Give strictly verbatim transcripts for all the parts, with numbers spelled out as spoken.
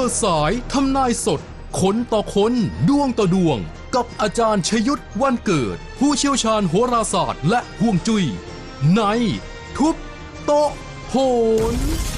ดสายทำนายสดคนต่อคนดวงต่อดวงกับอาจารย์ชยุทธวันเกิดผู้เชี่ยวชาญโหราศาสตร์และฮวงจุ้ยในทุบโต๊ะโหน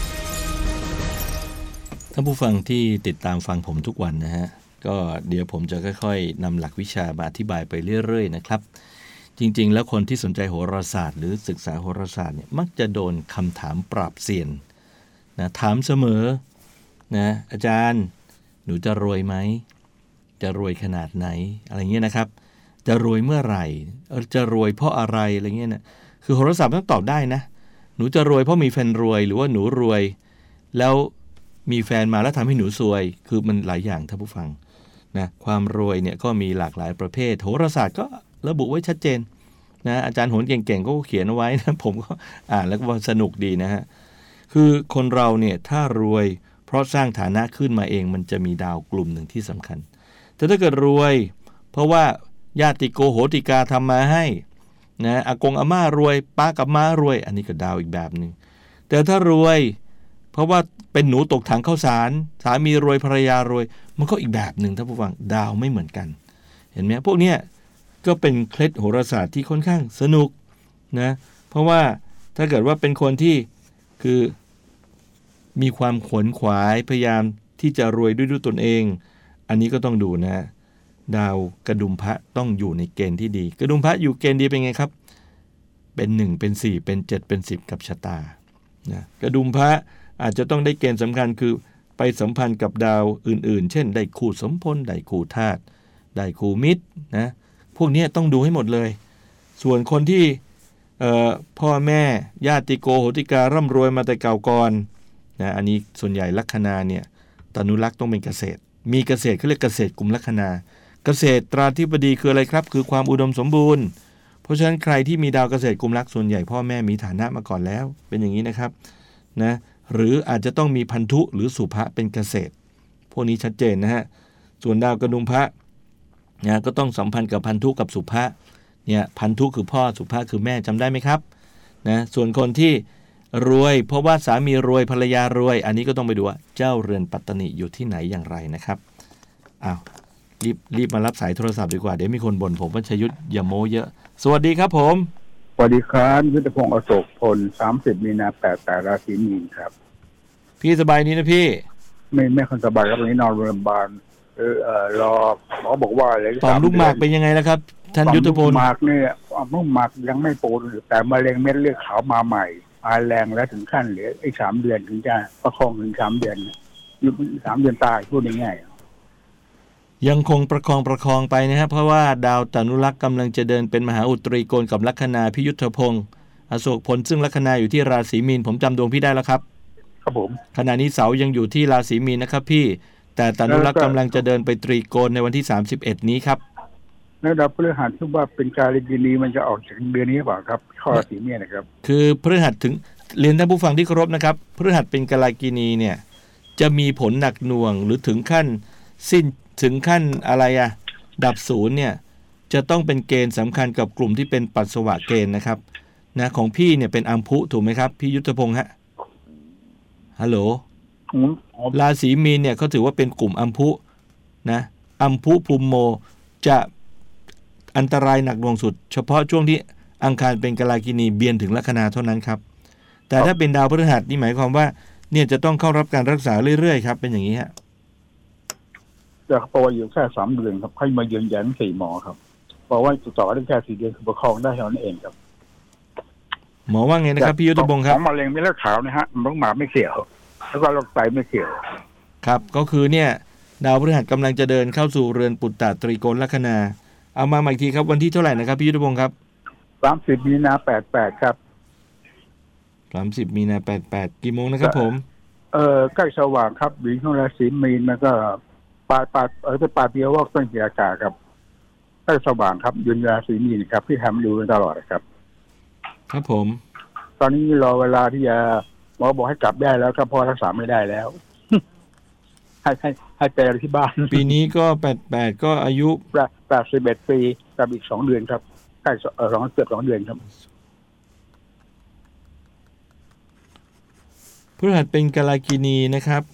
ท่านผู้ฟังที่ติดตามฟังผมทุกวันนะฮะก็เดี๋ยวผมจะค่อยๆนำหลักวิชามาอธิบายไปเรื่อยๆนะครับจริงๆแล้วคนที่สนใจโหราศาสตร์หรือศึกษาโหราศาสตร์เนี่ยมักจะโดนคำถามปราบเซียนนะถามเสมอนะอาจารย์หนูจะรวยไหมจะรวยขนาดไหนอะไรเงี้ยนะครับจะรวยเมื่อไหร่จะรวยเพราะอะไรอะไรเงี้ยนะคือโหราศาสตร์ต้องตอบได้นะหนูจะรวยเพราะมีแฟนรวยหรือว่าหนูรวยแล้วมีแฟนมาแล้วทำให้หนูซวยคือมันหลายอย่างท่านผู้ฟังนะความรวยเนี่ยก็มีหลากหลายประเภทโหราศาสตร์ก็ระบุไว้ชัดเจนนะอาจารย์โหนเก่งๆก็เขียนเอาไว้นะผมก็อ่านแล้วก็สนุกดีนะฮะคือคนเราเนี่ยถ้ารวยเพราะสร้างฐานะขึ้นมาเองมันจะมีดาวกลุ่มหนึ่งที่สำคัญแต่ถ้าเกิดรวยเพราะว่าญาติโกโหติกาทำมาให้นะอากงอาม่ารวยป้ากับม้ารวยอันนี้ก็ดาวอีกแบบนึงแต่ถ้ารวยเพราะว่าเป็นหนูตกถังข้าวสารสามีรวยภรรยารวยมันก็อีกแบบนึงท่านผู้ฟังดาวไม่เหมือนกันเห็นไหมพวกเนี้ยก็เป็นเคล็ดโหราศาสตร์ที่ค่อนข้างสนุกนะเพราะว่าถ้าเกิดว่าเป็นคนที่คือมีความขวนขวายพยายามที่จะรวยด้วยด้วยตนเองอันนี้ก็ต้องดูนะดาวกระดุมพระต้องอยู่ในเกณฑ์ที่ดีกระดุมพระอยู่เกณฑ์ดีเป็นไงครับเป็นหนึ่งเป็นสี่เป็นเจ็ดเป็นสิบกับชะตานะกระดุมพระอาจจะต้องได้เกณฑ์สำคัญคือไปสัมพันธ์กับดาวอื่นๆเช่นได้คู่สมพลได้คู่ธาตุได้คู่มิตรนะพวกนี้ต้องดูให้หมดเลยส่วนคนที่พ่อแม่ญาติโกโหติการ่ำรวยมาแต่เก่าก่อนนะอันนี้ส่วนใหญ่ลัคนาเนี่ยตนุลักษณ์ต้องเป็นเกษตรมีเกษตรเขาเรียกเกษตรกลุ่มลัคนาเกษตรตราธิบดีคืออะไรครับคือความอุดมสมบูรณ์เพราะฉะนั้นใครที่มีดาวเกษตรกลุ่มลักษณ์ส่วนใหญ่พ่อแม่มีฐานะมาก่อนแล้วเป็นอย่างนี้นะครับนะหรืออาจจะต้องมีพันธุหรือสุภะเป็นเกษตรพวกนี้ชัดเจนนะฮะส่วนดาวกระดุมพระนะก็ต้องสัมพันธ์กับพันธุกับสุภะเนี่ยพันธุคือพ่อสุภะคือแม่จำได้ไหมครับนะส่วนคนที่รวยเพราะว่าสามีรวยภรรยารวยอันนี้ก็ต้องไปดูว่าเจ้าเรือนปัตตนิอยู่ที่ไหนอย่างไรนะครับอ้าวรีบรีบมารับสายโทรศัพท์ดีกว่าเดี๋ยวมีคนบ่นผมว่าชยุทธอย่าโม้เยอะสวัสดีครับผมสวัสดีครับยุทธพงศ์อโศกพลสามสิบมีนาแปดแต่ราศีมีนครับพี่สบายนี้นะพี่ไม่ไม่ค่อยสบายครับวันนี้นอนโรงพยาบาลเออเออรอหมอบอกว่าอะไรต่อมลูกหมากเป็นยังไงแล้วครับท่านยุทธพลต่อมลูกหมากเนี่ยต่อมลูกหมากยังไม่ปูแต่มะเร็งเม็ดเลือดขาวมาใหม่มาแรงแล้วถึงขั้นเหลืออีกสามเดือนถึงจะประคองถึงสามเดือนอยู่สามเดือนตายพูดง่ายๆยังคงประคองประคองไปนะครับเพราะว่าดาวตนุลักษณ์กำลังจะเดินเป็นมหาอุตรีโกณกับลัคนาพิยุทธพงศ์อโศกพลซึ่งลัคนาอยู่ที่ราศีมีนผมจำดวงพี่ได้แล้วครับครับผมขณะนี้เสายังอยู่ที่ราศีมีนนะครับพี่แต่ตนุลักษณ์กำลังจะเดินไปตรีโกณในวันที่สามสิบเอ็ดนี้ครับแล้วดาวพฤหัสที่ว่าเป็นกาลิกินีมันจะออกจากเดือนนี้หรือเปล่าครับข้อราศีมีนนะครับคือพฤหัสถึงเรียนท่านผู้ฟังที่เคารพนะครับพฤหัสเป็นกาลิกินีเนี่ยจะมีผลหนักหน่วงหรือถึงขั้นสิ้นถึงขั้นอะไรอะดับศูนย์เนี่ยจะต้องเป็นเกณฑ์สำคัญกับกลุ่มที่เป็นปัสสาวะเกณฑ์นะครับนะของพี่เนี่ยเป็นอัมพุถูกไหมครับพี่ยุทธพงศ์ฮะฮัลโหลราศีมีนเนี่ยเขาถือว่าเป็นกลุ่มอัมพุนะอัมพุภูมิโมจะอันตรายหนักหน่วงสุดเฉพาะช่วงที่อังคารเป็นกาลกินีเบียนถึงลัคนาเท่านั้นครับแต่ถ้าเป็นดาวพฤหัสนี่หมายความว่าเนี่ยจะต้องเข้ารับการรักษาเรื่อยๆครับเป็นอย่างนี้ฮะจะตัวอยู่แค่สามเดือนครับให้มายืนยันสี่หมอครับบอกว่าติดต่อได้แค่สี่เดือนคือประคองได้เท่านั้นเองครับหมอว่าไงนะครับพี่ยุทธพงศ์ครับมะเร็งไม่เลือดขาวนะฮะมันหมาไม่เกี่ยวแล้วก็โรคไตไม่เกี่ยวครับก็คือเนี่ยดาวพฤหัสกำลังจะเดินเข้าสู่เรือนปุตตะตรีโกณลัคนาเอามาใหม่อีกทีครับวันที่เท่าไหร่นะครับพี่ยุทธพงศ์ครับสามสิบมีนาแปดแปดครับสามสิบมีนาแปดแปดกี่โมงนะครับผมเออใกล้สว่างครับดีของราศีมีนมันก็ปาดปาดเออจะปาดเดียวว่าต้นเกียร์กาครับใกล้สว่างครับยืนราศีมีนครับที่ทำอยู่ตลอดครับครับผมตอนนี้รอเวลาที่จะหมอบอกให้กลับได้แล้วก็พอรักษาไม่ได้แล้วให้ให้ให้ไปที่บ้านปีนี้ก็แปดแปดก็อายุแปดสิบเอ็ดปีกับอีกสองเดือนครับใกล้เออสองเกือบสองเดือนครับพฤหัสเป็นกาลกินีนะครับ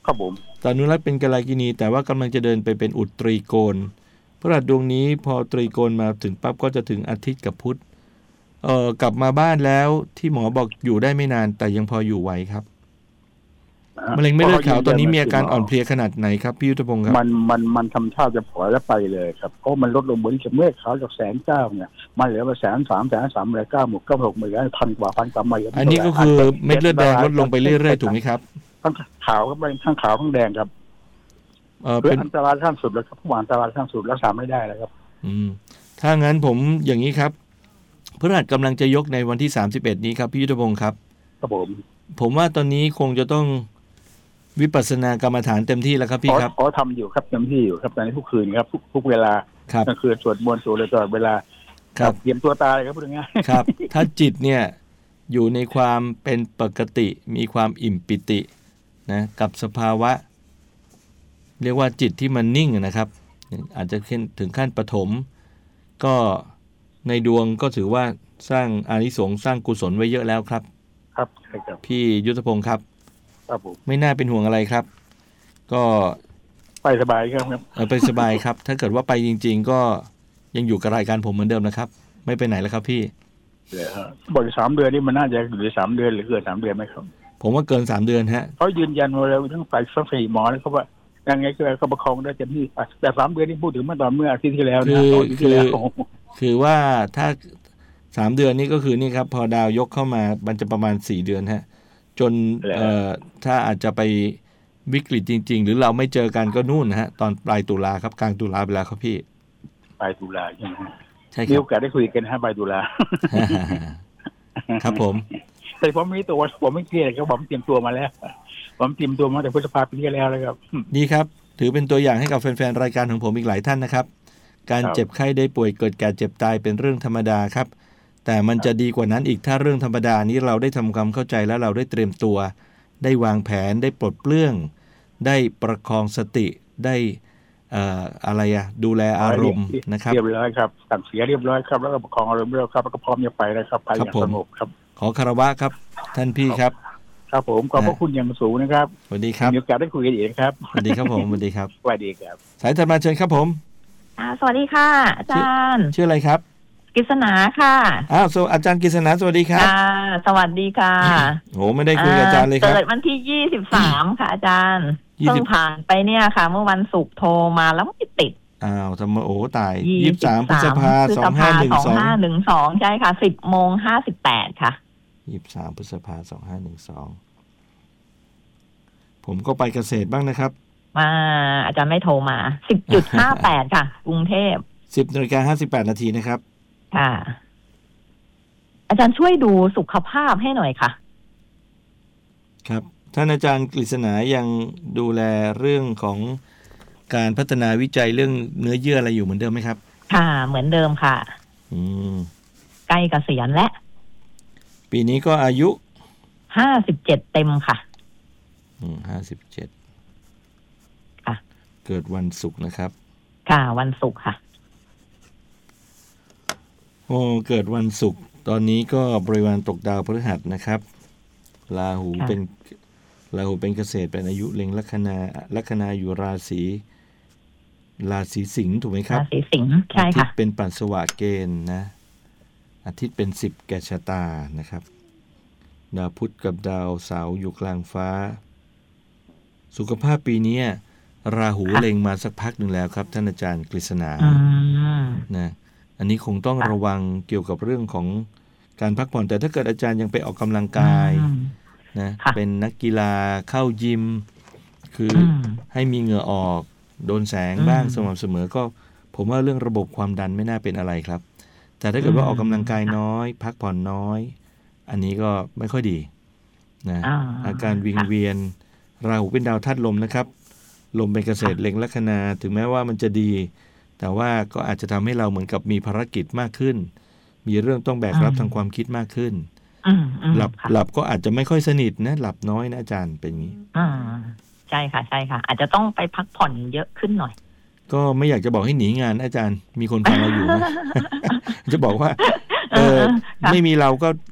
ครับผมตานุรัตน์เป็นกาลกินีแต่ว่ากำลังจะเดินไปเป็นอุตรีโกณพระหัสดวงนี้พอตรีโกณมาถึงปั๊บก็จะถึงอาทิตย์กับพุธเอ่อกลับมาบ้านแล้วที่หมอบอกอยู่ได้ไม่นานแต่ยังพออยู่ไหวครับมะเร็งไม่เลือดขาวตอนนี้มีอาการอ่อนเพลียขนาดไหนครับพี่ยุทธพงศ์ครับมันมันมันทำท่าจะพอแล้วไปเลยครับเพราะมันลดลงบนที่เมฆขาวจากแสนเก้าเนี่ยมันเหลือมาแสนสามแสนสามหมื่นเก้าหมื่นเก้าหกหมื่นพันกว่าพันกว่าใหม่อันนี้ก็คือเม็ดเลือดแดงลดลงไปเรื่อยๆถูกไหมครับทั้งขาวก็เป็นทั้งขาวทั้งแดงครับเออเป็นอันตรายขั้นสุดแล้วครับผู้อันตรายขั้นสุดรักษาไม่ได้แล้วครับอืมถ้างั้นผมอย่างนี้ครับพฤหัสกำลังจะยกในวันที่สามสิบเอ็ดนี้ครับพี่ยุทธพงศ์ครับครับผมผมว่าตอนนี้คงจะต้องวิปัสสนากรรมฐานเต็มที่แล้วครับพี่ครับอ๋อทำอยู่ครับเต็มที่อยู่ครับตอนนี้ทุกคืนครับทุกทุกเวลากลางคืนสวดมนต์สวดเลยตลอดเวลาครับเตรียมตัวตายครับพูดง่ายๆครับถ้าจิตเนี่ยอยู่ในความเป็นปกติมีความอิ่มปิตินะกับสภาวะเรียกว่าจิตที่มันนิ่งนะครับอาจจะถึงขั้นปฐมก็ในดวงก็ถือว่าสร้างอานิสงส์สร้างกุศลไว้เยอะแล้วครับครับใช่ครับพี่ยุทธพงศ์ครับครับผมไม่น่าเป็นห่วงอะไรครับก็ไปสบายครับเออไปสบายครับถ้าเกิดว่าไปจริงๆก็ยังอยู่กับรายการผมเหมือนเดิมนะครับไม่ไปไหนแล้วครับพี่เลยฮะบอกสามเดือนนี่มันน่าจะอยู่ในสามเดือนหรือเกินสามเดือนไหมครับผมว่าเกินสามเดือนฮะเขายืนยันมาแล้วทั้งฝ่ายทั้งสี่หมอแล้วเขาว่ายังไงก็เขาประคองได้เต็มที่แต่สามเดือนนี่พูดถึงเมื่อตอนเมื่ออาทิตย์ที่แล้วนะคือคือคือว่าถ้าสามเดือนนี่ก็คือนี่ครับพอดาวยกเข้ามามันจะประมาณสี่เดือนฮะจนเอ่อถ้าอาจจะไปวิกฤตจริงๆหรือเราไม่เจอกันก็นู่นนะฮะตอนปลายตุลาครับกลางตุลาไปแล้วครับพี่ปลายตุลาใช่ไหมใช่ครับมีโอกาสได้คุยกันฮะปลายตุลาครับผมแต่ผมมีตัวผมไม่เครียดครับผมเตรียมตัวมาแล้วผมเตรียมตัวมาแต่พฤษภาปีที่แล้วเลยครับดีครับถือเป็นตัวอย่างให้กับแฟนๆรายการของผมอีกหลายท่านนะครับการเจ็บไข้ได้ป่วยเกิดแก่เจ็บตายเป็นเรื่องธรรมดาครับแต่มันจะดีกว่านั้นอีกถ้าเรื่องธรรมดานี้เราได้ทำความเข้าใจแล้วเราได้เตรียมตัวได้วางแผนได้ปลดเปลื้องได้ประคองสติได้เอ่ออะไรอะดูแลอารมณ์นะครับเรียบร้อยครับสั่งเสียเรียบร้อยครับแล้วก็ประคองอารมณ์เรียบร้อยครับแล้วก็พร้อมจะไปนะครับไปอย่างสงบครับขอคารวะครับท่านพี่ครับครับผมขอบพระคุณอย่างสูงนะครับสวัสดีครับมีโอกาสได้คุยกันอีกครับสวัสดีครับผมสวัสดีครับสวัสดีครับสายถัดมาเชิญครับผมสวัสดีค่ะอาจารย์ชื่ออะไรครับกฤษณาค่ะอ้าวอาจารย์กฤษณาสวัสดีครับสวัสดีค่ะโหไม่ได้คุยกับอาจารย์เลยครับเกิดวันที่ยี่สิบสามค่ะอาจารย์เพิ่งผ่านไปเนี่ยค่ะเมื่อวันศุกร์โทรมาแล้วไม่ติดอ้าวทำไมโอ้ตายยี่สิบสามพฤษภาคมสองห้าหนึ่งสองห้าหนึ่งสองใช่ค่ะสิบโมงห้าสิบแปดค่ะยี่สิบสามพฤษภาคมสองห้าหนึ่งสองผมก็ไปเกษตรบ้างนะครับมาอาจารย์ไม่โทรมาสิบจุดห้าแปดค่ะกรุงเทพสิบนาฬิกาห้าสิบแปดนาทีนะครับค่ะอาจารย์ช่วยดูสุขภาพให้หน่อยค่ะครับท่านอาจารย์กฤษณายังดูแลเรื่องของการพัฒนาวิจัยเรื่องเนื้อเยื่ออะไรอยู่เหมือนเดิมไหมครับค่ะเหมือนเดิมค่ะอืมใกล้เกษียณแล้วปีนี้ก็อายุห้าสิบเจ็ดเต็มค่ะอืมห้าสิบเจ็ดค่ะเกิดวันศุกร์นะครับค่ะวันศุกร์ค่ะโอ้เกิดวันศุกร์ตอนนี้ก็บริวารตกดาวพฤหัสนะครับราหูเป็นราหูเป็นเกษตรเป็นอายุเล็งลัคนาลัคนาอยู่ราศีราศีสิงห์ถูกไหมครับราศีสิงห์ใช่ค่ะอาทิตย์เป็นปัสสวะเกณฑ์นะอาทิตย์เป็นสิบแก่ชะตานะครับดาวพุธกับดาวเสาร์อยู่กลางฟ้าสุขภาพปีนี้ราหูเล็งมาสักพักหนึ่งแล้วครับท่านอาจารย์กฤษณานะอันนี้คงต้องระวังเกี่ยวกับเรื่องของการพักผ่อนแต่ถ้าเกิดอาจารย์ยังไปออกกำลังกายนะเป็นนักกีฬาเข้ายิมคือให้มีเหงื่อออกโดนแสงบ้างสม่ำเสมอก็ผมว่าเรื่องระบบความดันไม่น่าเป็นอะไรครับแต่ถ้าเกิดว่าออกกำลังกายน้อยพักผ่อนน้อยอันนี้ก็ไม่ค่อยดีนะอาการวิงเวียนราหูเป็นดาวธาตุลมนะครับลมเป็นเกษตรเล็งลัคนาถึงแม้ว่ามันจะดีแต่ว่าก็อาจจะทำให้เราเหมือนกับมีภารกิจมากขึ้นมีเรื่องต้องแบกรับทางความคิดมากขึ้นหลับหลับก็อาจจะไม่ค่อยสนิทนะหลับน้อยนะอาจารย์เป็นอย่างนี้อ่าใช่ค่ะใช่ค่ะอาจจะต้องไปพักผ่อนเยอะขึ้นหน่อยก็ไม่อยากจะบอกให้หนีงานอาจารย์มีคนฟังเราอยู่นะ จะบอกว่าเออไม่มีเราก็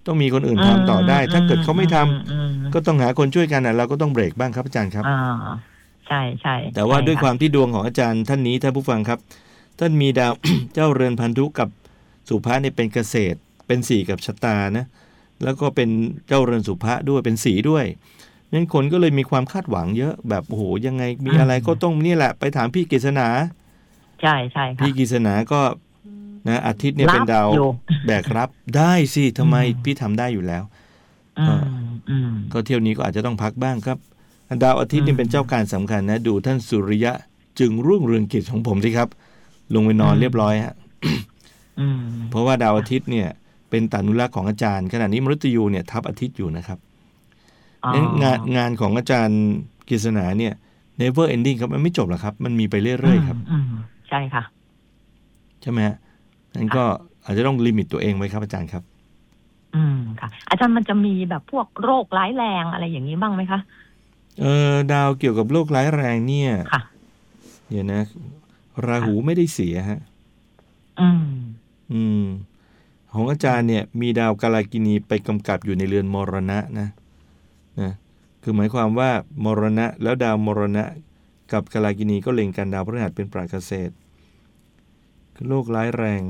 ต้องมีคนอื่นทำต่อได้ถ้าเกิดเขาไม่ทำก็ต้องหาคนช่วยกันนะเราก็ต้องเบรกบ้างครับอาจารย์ครับอ่าใช่ใช่แต่ว่าด้วยความที่ดวงของอาจารย์ท่านนี้ท่านผู้ฟังครับท่านมีดาว เจ้าเรือนพันธุกับสุภะเนี่ยเป็นเกษตรเป็นสี่กับชะตานะแล้วก็เป็นเจ้าเรือนสุภะด้วยเป็นสีด้วยงั้นคนก็เลยมีความคาดหวังเยอะแบบโอ้โหยังไงมีอะไรก็ต้องนี่แหละไปถามพี่กฤษณาใช่ใช่ค่ะพี่กฤษณาก็นะอาทิตย์เนี่ยเป็นดาวแบกรับได้สิทำไมพี่ทำได้อยู่แล้วก็เที่ยวนี้ก็อาจจะต้องพักบ้างครับดาวอาทิตย์นี่เป็นเจ้าการสำคัญนะดูท่านสุริยะจึงรุ่งเรืองกิจของผมสิครับลงไปนอนเรียบร้อยฮะเพราะว่าดาวอาทิตย์เนี่ยเป็นตานุรักษ์ของอาจารย์ขณะนี้มฤตยูเนี่ยทับอาทิตย์อยู่นะครับงั้นงานงานของอาจารย์กฤษณาเนี่ย never ending ครับมันไม่จบหรอกครับมันมีไปเรื่อยๆครับใช่ค่ะใช่ไหมฮะงั้นก็อาจจะต้องลิมิตตัวเองไว้ครับอาจารย์ครับอืมค่ะอาจารย์มันจะมีแบบพวกโรคร้ายแรงอะไรอย่างนี้บ้างไหมคะเออดาวเกี่ยวกับโรคร้ายแรงเนี่ยค่ะเดี๋ยวนะราหูไม่ได้เสียฮะอืมอืมของอาจารย์เนี่ยมีดาวกาลกินีไปกำกับอยู่ในเรือนมรณะนะนะคือหมายความว่ามรณะแล้วดาวมรณะกับกาลกินีก็เล็งกันดาวพฤหัสเป็นปราศเกษตรโรคร้ายแรง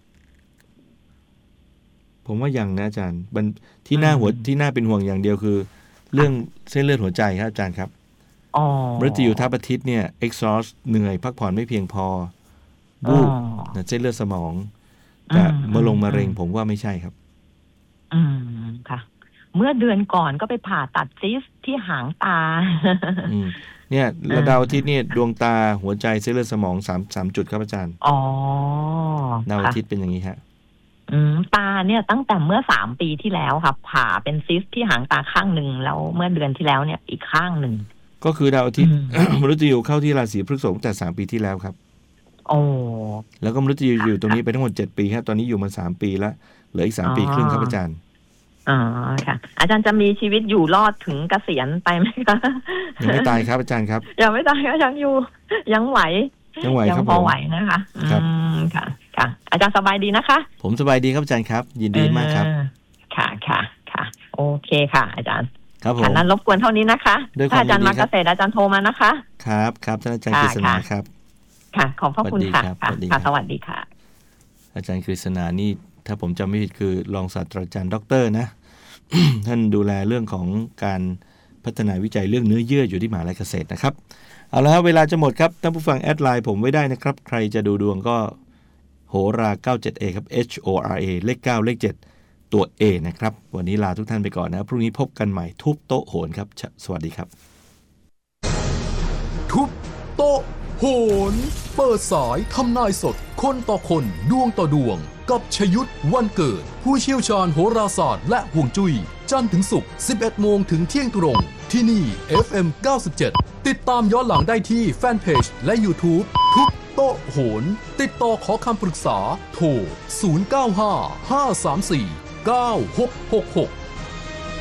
ผมว่ายังนะอาจารย์ที่น่าหัวที่น่าเป็นห่วงอย่างเดียวคือเรื่องเส้นเลือดหัวใจครับอาจารย์ครับมฤตยูทับอาทิตย์เนี่ย exhaust เหนื่อยพักผ่อนไม่เพียงพอบูบเส้นเลือดสมองแต่มะลงมะเร็งผมว่าไม่ใช่ครับอืมค่ะเมื่อเดือนก่อนก็ไปผ่าตัดซิสที่หางตาเนี่ยระดาวอาทิตย์เนี่ยดวงตาหัวใจเส้นเลือดสมองสามสามจุดครับอาจารย์อ๋อดาวอาทิตย์เป็นอย่างนี้ฮะอืมตาเนี่ยตั้งแต่เมื่อสามปีที่แล้วครับผ่าเป็นซิสที่หางตาข้างหนึ่งแล้วเมื่อเดือนที่แล้วเนี่ยอีกข้างหนึ่งก็คือดาวอาทิตย์มฤตยูเข้าที่ราศีพฤษภแต่สามปีที่แล้วครับโอ้แล้วก็มฤตยูอยู่ตรงนี้ไปทั้งหมดเจ็ดปีครับตอนนี้อยู่มาสามปีแล้วเหลืออีกสามปีครึ่งครับอาจารย์อ๋อค่ะอาจารย์จะมีชีวิตอยู่รอดถึงเกษียณไปไหมคะยังไม่ตายครับอาจารย์ครับยังไม่ตายก็ยังอยู่ยังไหวยังไหวครับยังพอไหวนะคะครับค่ะค่ะอาจารย์สบายดีนะคะผมสบายดีครับอาจารย์ครับยินดีมากครับค่ะค่ะค่ะโอเคค่ะอาจารย์ครับผมนั้นรบกวนเท่านี้นะคะถ้าอาจารย์มาเกษตรอาจารย์โทรมานะคะครับครับท่านอาจารย์กฤษณาครับค่ะขอบพระคุณค่ะค่ะสวัสดีค่ะอาจารย์กฤษณานี่ถ้าผมจำไม่ผิดคือรองศาสตราจารย์ด็อกเตอร์นะ ท่านดูแลเรื่องของการพัฒนาวิจัยเรื่องเนื้อเยื่ออยู่ที่มหาวิทยาลัยเกษตรนะครับเอาละครับเวลาจะหมดครับท่านผู้ฟังแอดไลน์ผมไว้ได้นะครับใครจะดูดวงก็โหราเก้าสิบเจ็ดเอ ครับ H O R A เลขเก้าเลขเจ็ดตัว A นะครับวันนี้ลาทุกท่านไปก่อนนะพรุ่งนี้พบกันใหม่ทุบโต๊ะโหนครับสวัสดีครับทุบโต๊ะโหนเปิดสายทำนายสดคนต่อคนดวงต่อดวงกับชยุทธวันเกิดผู้เชี่ยวชาญโหราศาสตร์และห่วงจุ้ยจันทร์ถึงศุกร์ สิบเอ็ดโมงถึงเที่ยงตรงที่นี่ เอฟ เอ็ม เก้าสิบเจ็ดติดตามย้อนหลังได้ที่แฟนเพจและ YouTube ทุบโต๊ะโหนติดต่อขอคำปรึกษาโทรศูนย์ เก้า ห้า ห้า สาม สี่ เก้า หก หก หก